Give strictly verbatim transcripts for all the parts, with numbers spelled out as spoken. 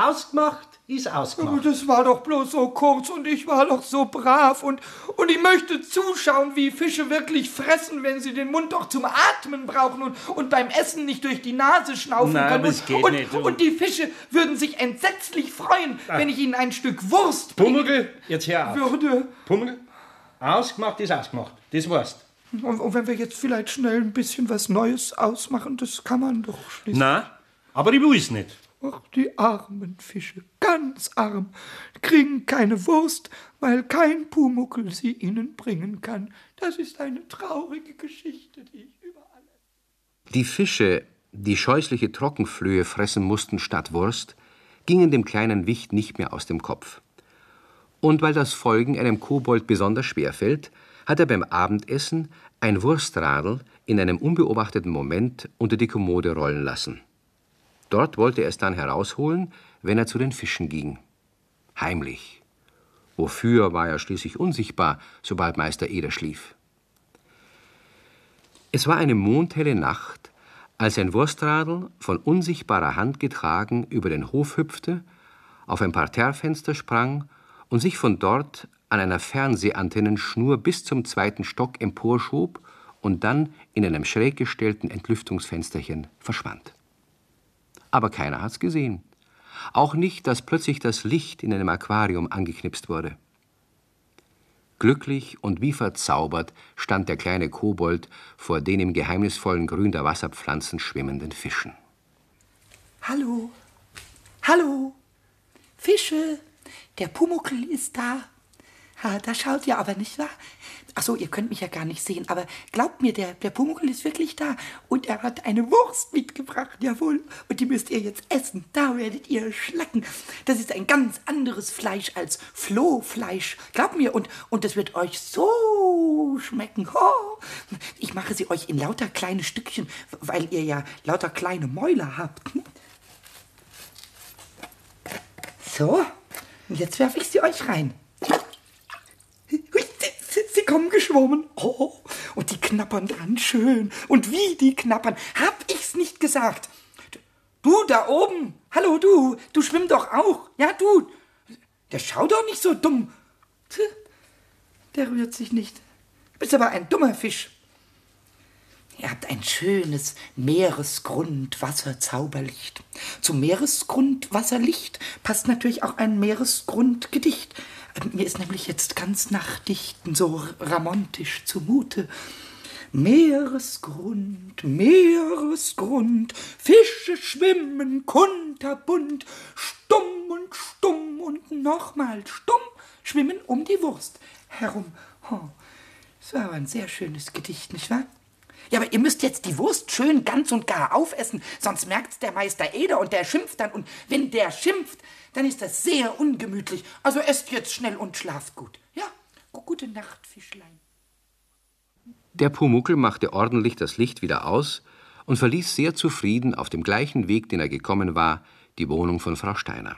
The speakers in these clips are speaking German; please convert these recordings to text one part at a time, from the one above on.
Ausgemacht ist ausgemacht. Aber das war doch bloß so kurz und ich war doch so brav und, und ich möchte zuschauen, wie Fische wirklich fressen, wenn sie den Mund doch zum Atmen brauchen und, und beim Essen nicht durch die Nase schnaufen Nein, können. das Und, geht und, nicht. und die Fische würden sich entsetzlich freuen, Ah. wenn ich ihnen ein Stück Wurst bringen Pumuckl, jetzt hör auf. würde. Pumuckl, ausgemacht ist ausgemacht. Das weißt. Und, und wenn wir jetzt vielleicht schnell ein bisschen was Neues ausmachen, das kann man doch schließlich. Nein, aber ich will's nicht. Ach, die armen Fische, ganz arm, kriegen keine Wurst, weil kein Pumuckl sie ihnen bringen kann. Das ist eine traurige Geschichte, die ich überall... Die Fische, die scheußliche Trockenflöhe fressen mussten statt Wurst, gingen dem kleinen Wicht nicht mehr aus dem Kopf. Und weil das Folgen einem Kobold besonders schwer fällt, hat er beim Abendessen ein Wurstradl in einem unbeobachteten Moment unter die Kommode rollen lassen. Dort wollte er es dann herausholen, wenn er zu den Fischen ging. Heimlich. Wofür war er schließlich unsichtbar, sobald Meister Eder schlief? Es war eine mondhelle Nacht, als ein Wurstradl von unsichtbarer Hand getragen über den Hof hüpfte, auf ein Parterrefenster sprang und sich von dort an einer Fernsehantennenschnur bis zum zweiten Stock emporschob und dann in einem schräg gestellten Entlüftungsfensterchen verschwand. Aber keiner hat's gesehen. Auch nicht, dass plötzlich das Licht in einem Aquarium angeknipst wurde. Glücklich und wie verzaubert stand der kleine Kobold vor den im geheimnisvollen Grün der Wasserpflanzen schwimmenden Fischen. Hallo, hallo, Fische, der Pumuckl ist da. Ha, da schaut ihr aber nicht, wahr? Ach so, ihr könnt mich ja gar nicht sehen, aber glaubt mir, der, der Pumuckl ist wirklich da. Und er hat eine Wurst mitgebracht, jawohl. Und die müsst ihr jetzt essen, da werdet ihr schlacken. Das ist ein ganz anderes Fleisch als Flohfleisch. Glaubt mir, und, und das wird euch so schmecken. Oh. Ich mache sie euch in lauter kleine Stückchen, weil ihr ja lauter kleine Mäuler habt. So, und jetzt werfe ich sie euch rein. Sie kommen geschwommen. Oh, und die knappern dran schön. Und wie die knappern. Hab ich's nicht gesagt? Du da oben. Hallo, du. Du schwimm doch auch. Ja, du. Der schaut doch nicht so dumm. Der rührt sich nicht. Du bist aber ein dummer Fisch. Ihr habt ein schönes Meeresgrundwasserzauberlicht. Zum Meeresgrundwasserlicht passt natürlich auch ein Meeresgrundgedicht. Mir ist nämlich jetzt ganz nach Dichten so ramontisch zumute. Meeresgrund, Meeresgrund, Fische schwimmen kunterbunt, stumm und stumm und nochmal stumm, schwimmen um die Wurst herum. Oh, das war aber ein sehr schönes Gedicht, nicht wahr? Ja, aber ihr müsst jetzt die Wurst schön ganz und gar aufessen, sonst merkt's der Meister Eder und der schimpft dann. Und wenn der schimpft, dann ist das sehr ungemütlich. Also esst jetzt schnell und schlaft gut. Ja, gute Nacht, Fischlein. Der Pumuckl machte ordentlich das Licht wieder aus und verließ sehr zufrieden auf dem gleichen Weg, den er gekommen war, die Wohnung von Frau Steiner.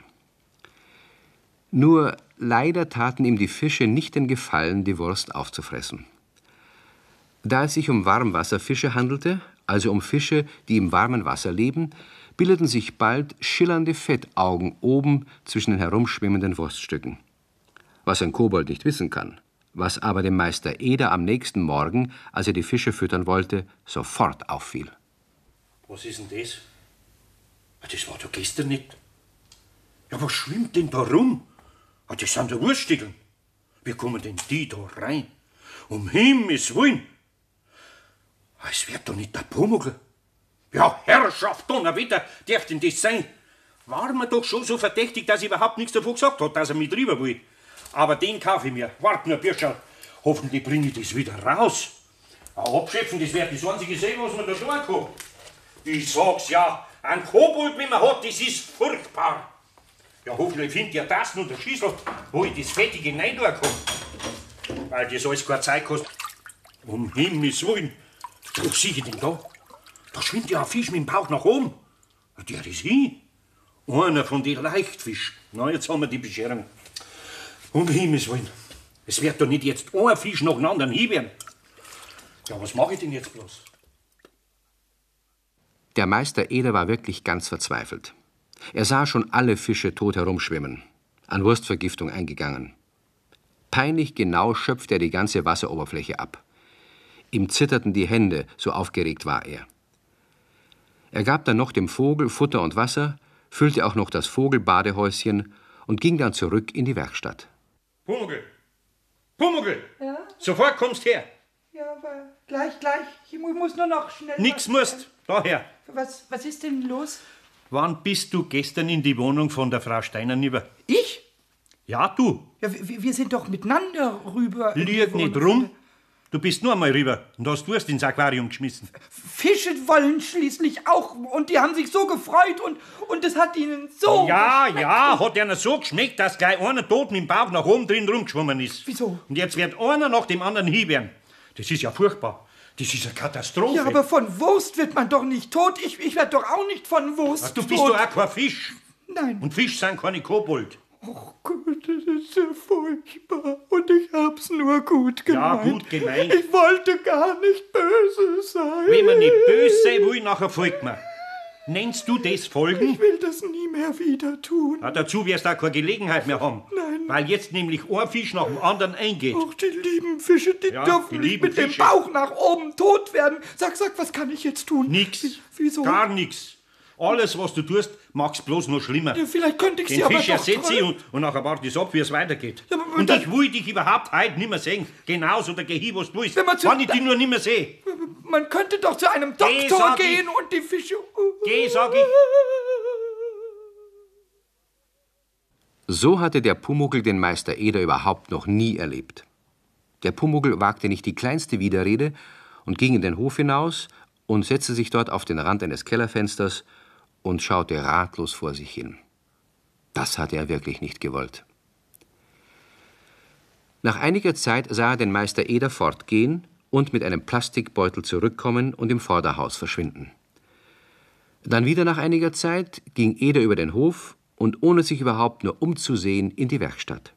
Nur leider taten ihm die Fische nicht den Gefallen, die Wurst aufzufressen. Da es sich um Warmwasserfische handelte, also um Fische, die im warmen Wasser leben, bildeten sich bald schillernde Fettaugen oben zwischen den herumschwimmenden Wurststücken. Was ein Kobold nicht wissen kann, was aber dem Meister Eder am nächsten Morgen, als er die Fische füttern wollte, sofort auffiel. Was ist denn das? Das war doch gestern nicht. Ja, was schwimmt denn da rum? Das sind ja Wurststickeln. Wie kommen denn die da rein? Um Himmels Willen! Es wird doch nicht der Pumuckl. Ja, Herrschaft, Donnerwetter, darf denn das sein? War mir doch schon so verdächtig, dass ich überhaupt nichts davon gesagt hat, dass er mit rüber will. Aber den kaufe ich mir. Wart nur, Bürscherl. Hoffentlich bringe ich das wieder raus. Ein Abschöpfen, das wird das einzige sehen, was man da tun kann. Ich sag's ja, ein Kobold, wenn man hat, das ist furchtbar. Ja, hoffentlich findet ihr das und der Schüssel, wo ich das Fettige rein tun kann. Weil das alles keine Zeit kostet. Um Himmels Willen. Was sehe ich denn da? Da schwimmt ja ein Fisch mit dem Bauch nach oben. Der ist hin. Einer von den Leichtfischen. Na, jetzt haben wir die Bescherung. Um Himmels Willen. Es wird doch nicht jetzt ein Fisch nach dem anderen hinwerden. Ja, was mache ich denn jetzt bloß? Der Meister Eder war wirklich ganz verzweifelt. Er sah schon alle Fische tot herumschwimmen, an Wurstvergiftung eingegangen. Peinlich genau schöpfte er die ganze Wasseroberfläche ab. Ihm zitterten die Hände, so aufgeregt war er. Er gab dann noch dem Vogel Futter und Wasser, füllte auch noch das Vogelbadehäuschen und ging dann zurück in die Werkstatt. Pumuckl! Pumuckl! Ja? Sofort kommst her! Ja, aber gleich, gleich. Ich mu- muss nur noch schnell... Nix was- musst! Daher! Was, was ist denn los? Wann bist du gestern in die Wohnung von der Frau Steiner rüber? Ich? Ja, du! Ja, wir, wir sind doch miteinander rüber. in die Lüg nicht Wohnung. rum! Du bist nur einmal rüber und hast Wurst ins Aquarium geschmissen. Fische wollen schließlich auch und die haben sich so gefreut und, und es hat ihnen so Ja, geschmeckt. ja, hat einer so geschmeckt, dass gleich einer tot mit dem Bauch nach oben drin rumgeschwommen ist. Wieso? Und jetzt wird einer nach dem anderen hinwehren. Das ist ja furchtbar. Das ist eine Katastrophe. Ja, aber von Wurst wird man doch nicht tot. Ich, ich werde doch auch nicht von Wurst Ach, du tot. bist doch auch kein Fisch. Nein. Und Fisch sind keine Kobold. Oh Gott, das ist ja furchtbar. Und ich hab's nur gut Ja, gemeint. gut gemeint. Ich wollte gar nicht böse sein. Wenn man nicht böse sein will, nachher folgt man. Nennst du das Folgen? Ich will das nie mehr wieder tun. Ja, dazu wirst du auch keine Gelegenheit mehr haben. Nein. Weil jetzt nämlich ein Fisch nach dem anderen eingeht. Ach, die lieben Fische, die Ja, dürfen die nicht lieben mit dem Fische. Bauch nach oben tot werden. Sag, sag, was kann ich jetzt tun? Nix. Wie- Wieso? Gar nix. Alles, was du tust, mach's bloß noch schlimmer. Ja, vielleicht könnte ich Den sie aber Fisch doch ersetze ich trotzdem- und, und nachher warte ich ab, wie es weitergeht. Ja, aber und dann- ich will dich überhaupt heute nicht mehr sehen. Genauso, da geh hin, was du willst. Wenn man zu- Wenn ich dich nur nicht mehr sehe. Man könnte doch zu einem Geh, Doktor sag ich. gehen und die Fische... Geh, sag ich. So hatte der Pumuckl den Meister Eder überhaupt noch nie erlebt. Der Pumuckl wagte nicht die kleinste Widerrede und ging in den Hof hinaus und setzte sich dort auf den Rand eines Kellerfensters und schaute ratlos vor sich hin. Das hatte er wirklich nicht gewollt. Nach einiger Zeit sah er den Meister Eder fortgehen und mit einem Plastikbeutel zurückkommen und im Vorderhaus verschwinden. Dann wieder nach einiger Zeit ging Eder über den Hof und ohne sich überhaupt nur umzusehen in die Werkstatt.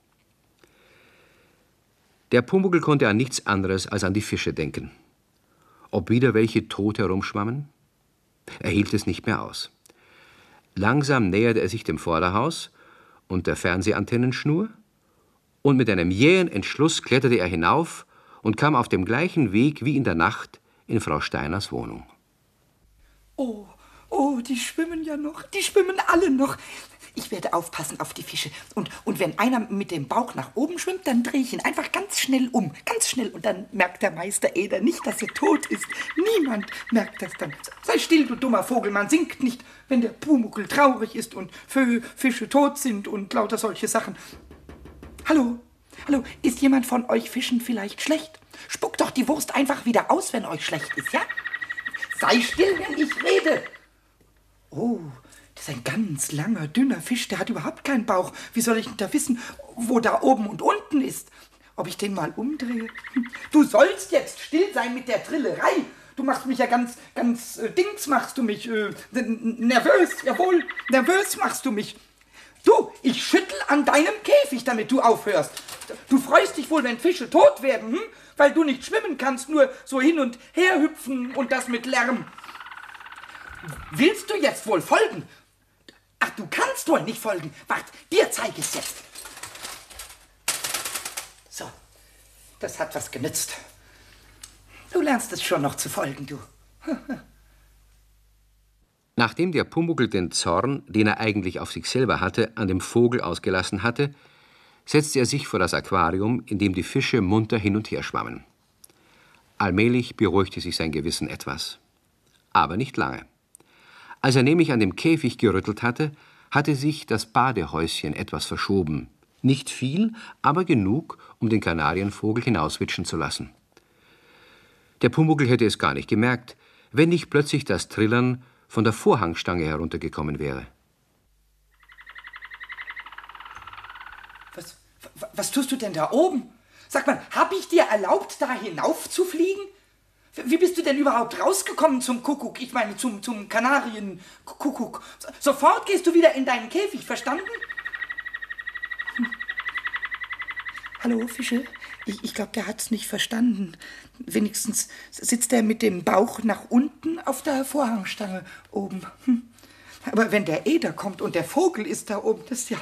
Der Pumuckl konnte an nichts anderes als an die Fische denken. Ob wieder welche tot herumschwammen? Er hielt es nicht mehr aus. Langsam näherte er sich dem Vorderhaus und der Fernsehantennenschnur, und mit einem jähen Entschluss kletterte er hinauf und kam auf dem gleichen Weg wie in der Nacht in Frau Steiners Wohnung. Oh, oh, die schwimmen ja noch. Die schwimmen alle noch. Ich werde aufpassen auf die Fische. Und, und wenn einer mit dem Bauch nach oben schwimmt, dann drehe ich ihn einfach ganz schnell um. Ganz schnell. Und dann merkt der Meister Eder nicht, dass er tot ist. Niemand merkt das dann. Sei still, du dummer Vogel. Man singt nicht, wenn der Pumuckl traurig ist und Vö Fische tot sind und lauter solche Sachen. Hallo? Hallo? Ist jemand von euch Fischen vielleicht schlecht? Spuckt doch die Wurst einfach wieder aus, wenn euch schlecht ist, ja? Sei still, wenn ich rede. Oh, das ist ein ganz langer, dünner Fisch, der hat überhaupt keinen Bauch. Wie soll ich denn da wissen, wo da oben und unten ist? Ob ich den mal umdrehe? Hm. Du sollst jetzt still sein mit der Trillerei. Du machst mich ja ganz, ganz, äh, Dings machst du mich, äh, n- nervös, jawohl, nervös machst du mich. Du, ich schüttel an deinem Käfig, damit du aufhörst. Du freust dich wohl, wenn Fische tot werden, hm? Weil du nicht schwimmen kannst, nur so hin und her hüpfen und das mit Lärm. Willst du jetzt wohl folgen? Ach, du kannst wohl nicht folgen. Wart, dir zeige ich's jetzt. So, das hat was genützt. Du lernst es schon noch zu folgen, du. Nachdem der Pumuckl den Zorn, den er eigentlich auf sich selber hatte, an dem Vogel ausgelassen hatte, setzte er sich vor das Aquarium, in dem die Fische munter hin und her schwammen. Allmählich beruhigte sich sein Gewissen etwas. Aber nicht lange. Als er nämlich an dem Käfig gerüttelt hatte, hatte sich das Badehäuschen etwas verschoben. Nicht viel, aber genug, um den Kanarienvogel hinauswitschen zu lassen. Der Pumuckl hätte es gar nicht gemerkt, wenn nicht plötzlich das Trillern von der Vorhangstange heruntergekommen wäre. Was, wa- was tust du denn da oben? Sag mal, hab ich dir erlaubt, da hinauf zu fliegen? Wie bist du denn überhaupt rausgekommen zum Kuckuck? Ich meine, zum, zum Kanarienkuckuck. So- Sofort gehst du wieder in deinen Käfig, verstanden? Hm. Hallo, Fische? Ich, ich glaube, der hat's nicht verstanden. Wenigstens sitzt er mit dem Bauch nach unten auf der Vorhangstange oben. Hm. Aber wenn der Eder kommt und der Vogel ist da oben, das ist ja